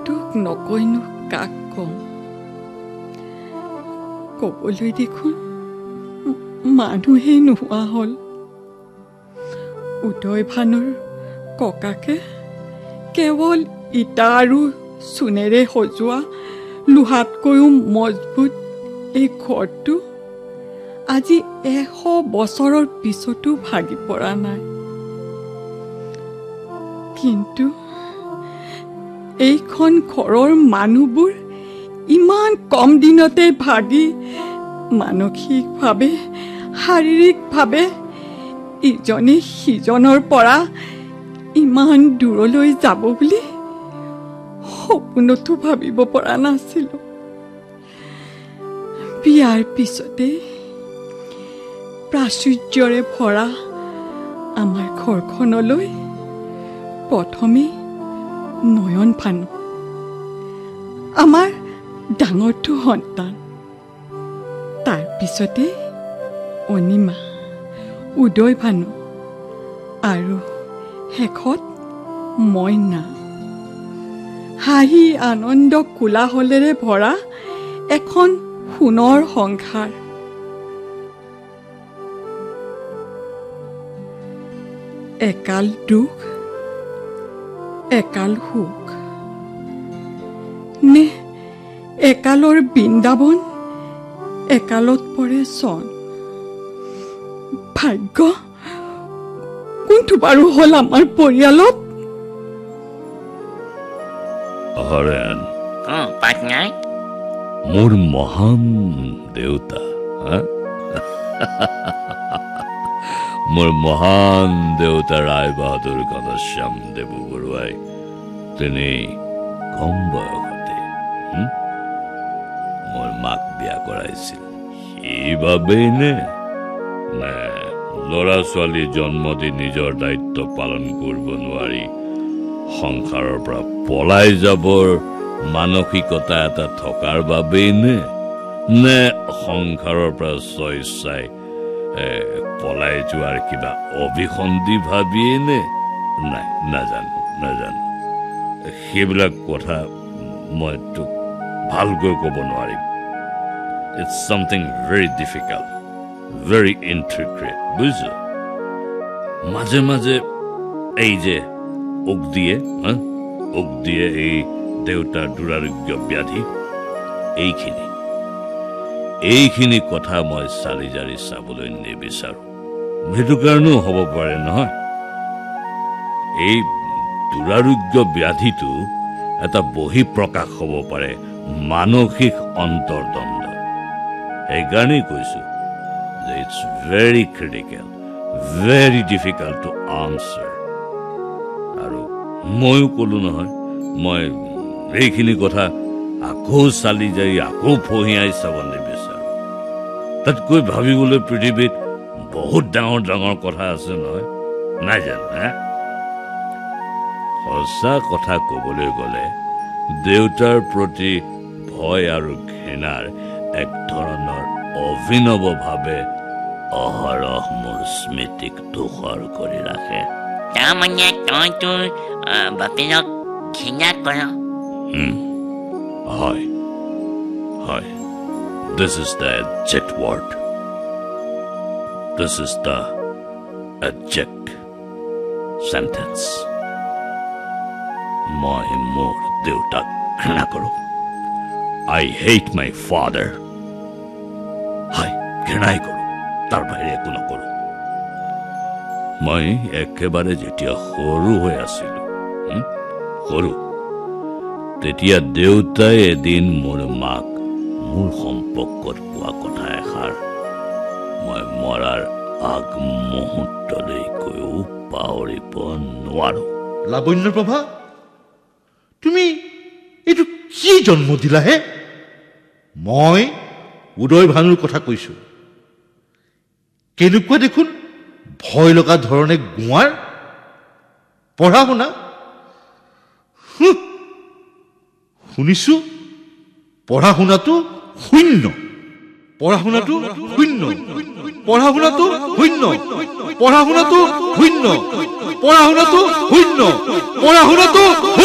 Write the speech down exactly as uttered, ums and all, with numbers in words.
তোক নকৈনো কাক কম ক'বলৈ দেখোন মানুহেই নোহোৱা হ'ল উদয় ভানুৰ ককাকে কেৱল ইটা আৰু চূণেৰে সজোৱা লোহাতকৈও মজবুত এই ঘৰটো আজি এশ বছৰৰ পিছতো ভাগি পৰা নাই কিন্তু এইখন ঘৰৰ মানুহবোৰ ইমান কম দিনতে ভাগি মানসিকভাৱে শাৰীৰিকভাৱে ইজনে সিজনৰ পৰা ইমান দূৰলৈ যাব বুলি সপোনতো ভাবিব পৰা নাছিলো বিয়াৰ পিছতে প্ৰাচুৰ্যৰে ভৰা আমাৰ ঘৰখনলৈ প্ৰথমে নয়ন ভানু আমাৰ ডাঙৰটো সন্তান তাৰপিছতে অনিমা উদয় ভানু আৰু শেষত মইনা হাঁহি আনন্দ কোলাহলেৰে ভৰা এখন সোণৰ সংসাৰ একাল দুখ একাল সুখ নে একালৰ বৃন্দাবন একালত পৰে চন ভাগ্য কোনটো বাৰু হ'ল আমাৰ পৰিয়ালত হৰেণ অ পাটনাই মোৰ মহান দেউতা মোৰ মহান দেউতা ৰায় বাহাদুৰ ঘনশ্যাম দেৱু বৰুৱাই তিনি কম বয়সতে মোৰ মাক বিয়া কৰাইছিল সেইবাবেই নে নে ল'ৰা ছোৱালী জন্ম দি নিজৰ দায়িত্ব পালন কৰিব নোৱাৰি সংসাৰৰ পৰা পলাই যাবৰ মানসিকতা এটা থকাৰ বাবেই নে নে সংসাৰৰ পৰা স্বইচ্ছাই পলাই যোৱাৰ কিবা অভিসন্ধি ভাবিয়ে নে নাই নাজানো নাজানো সেইবিলাক কথা মই তোক ভালকৈ ক'ব নোৱাৰিম it's something very difficult very ইণ্ট্ৰিক্ৰেট বুজিছ মাজে মাজে এই যে উক দিয়ে উক দিয়ে এই দেউতাৰ দুৰাৰোগ্য ব্যাধি এইখিনি এইখিনি কথা মই চালি জাৰি চাবলৈ নিবিচাৰো সেইটো কাৰণেও হ'ব পাৰে নহয় এই দুৰাৰোগ্য ব্যাধিটো এটা বহিঃপ্ৰকাশ হ'ব পাৰে মানসিক অন্তৰ্দ্বন্দ্ব সেইকাৰণেই কৈছো যে it's very critical very difficult to answer আৰু ময়ো ক'লো নহয় মই এইখিনি কথা আকৌ চালি যাই আকৌ ফহিয়াই চাব নিবিচাৰো তাতকৈ ভাবিবলৈ পৃথিৱীত বহুত ডাঙৰ ডাঙৰ কথা আছে নহয় নাই জানো হে সঁচা কথা ক'বলৈ গ'লে দেউতাৰ প্ৰতি ভয় আৰু ঘৃণাৰ এক ধৰণৰ অভিনৱভাৱে অহৰহ মোৰ স্মৃতিক দোষৰ কৰি ৰাখে তাৰমানে তই তোৰ বাপেৰক ঘৃণা কৰ হয় হয় This is the exact word. This is the exact sentence. মই মোৰ দেউতাক ঘৃণা কৰোঁ I hate my father. হয় ঘৃণাই কৰোঁ তাৰ বাহিৰে একো নকৰোঁ মই একেবাৰে যেতিয়া সৰু হৈ আছিলোঁ সৰু তেতিয়া দেউতাই এদিন মোৰ মাক মোৰ সম্পৰ্কত কোৱা কথা এষাৰ মই মৰাৰ আগমুহূৰ্তলৈকৈও পাহৰিব নোৱাৰো লাবণ্য প্ৰভা তুমি এইটো কি জন্ম দিলা হে মই উদয় ভানুৰ কথা কৈছো কেনেকুৱা দেখোন ভয় লগা ধৰণে গুৱাৰ পঢ়া শুনা শুনিছো পঢ়া শুনাটো শূন্য পঢ়া শুনাটো শূন্য পঢ়া শুনাটো শূন্য পঢ়া শুনাটো শূন্য পঢ়া শুনাটো শূন্য পঢ়া শুনাটো